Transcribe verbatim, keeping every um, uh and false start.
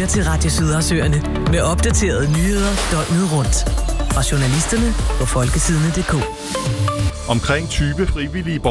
lytter til Radio Sydhavsøerne med opdaterede nyheder døgnet rundt. Fra journalisterne på folkesidene punktum d k. Omkring tyve frivillige